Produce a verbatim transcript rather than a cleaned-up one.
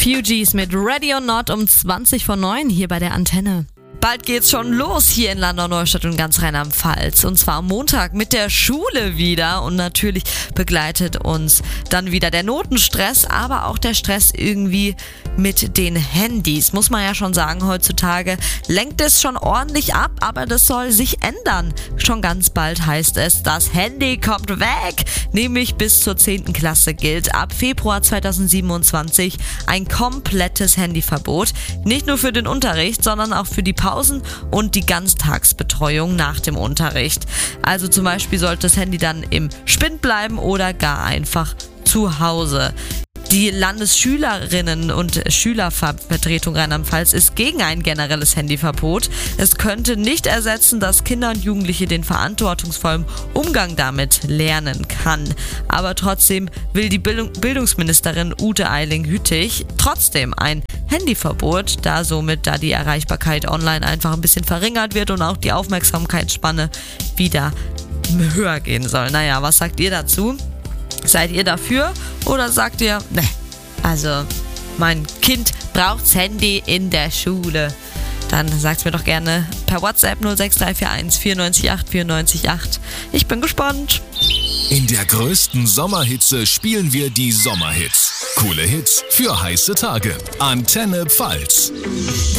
Fugees mit Ready or Not um zwanzig vor neun hier bei der Antenne. Bald geht's schon los hier in Landau-Neustadt und ganz Rheinland-Pfalz. Und zwar am Montag mit der Schule wieder. Und natürlich begleitet uns dann wieder der Notenstress, aber auch der Stress irgendwie mit den Handys. Muss man ja schon sagen, heutzutage lenkt es schon ordentlich ab, aber das soll sich ändern. Schon ganz bald heißt es, das Handy kommt weg. Nämlich bis zur zehnten Klasse gilt ab Februar zweitausendsiebenundzwanzig ein komplettes Handyverbot. Nicht nur für den Unterricht, sondern auch für die Pausen und die Ganztagsbetreuung nach dem Unterricht. Also zum Beispiel sollte das Handy dann im Spind bleiben oder gar einfach zu Hause. Die Landesschülerinnen- und Schülervertretung Rheinland-Pfalz ist gegen ein generelles Handyverbot. Es könnte nicht ersetzen, dass Kinder und Jugendliche den verantwortungsvollen Umgang damit lernen kann. Aber trotzdem will die Bildung- Bildungsministerin Ute Eiling-Hüttich trotzdem ein Handyverbot, da somit da die Erreichbarkeit online einfach ein bisschen verringert wird und auch die Aufmerksamkeitsspanne wieder höher gehen soll. Naja, was sagt ihr dazu? Seid ihr dafür oder sagt ihr, ne, also mein Kind braucht's Handy in der Schule? Dann sagt's mir doch gerne per WhatsApp null sechs drei vier eins vier neun acht vier neun acht. Ich bin gespannt. In der größten Sommerhitze spielen wir die Sommerhits. Coole Hits für heiße Tage. Antenne Pfalz.